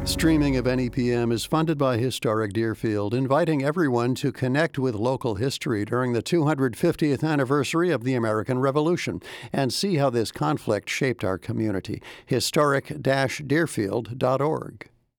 Streaming of NEPM is funded by Historic Deerfield, inviting everyone to connect with local history during the 250th anniversary of the American Revolution and see how this conflict shaped our community. Historic-Deerfield.org.